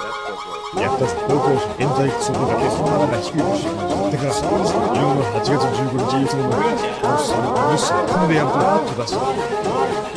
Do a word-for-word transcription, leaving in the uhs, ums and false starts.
やったぜ、高校生、現在速度が決算ながら低いとして持ってから、自分のはちがつじゅうごにちいつもの、おっさん、おっさん、こんでやるとなって出す。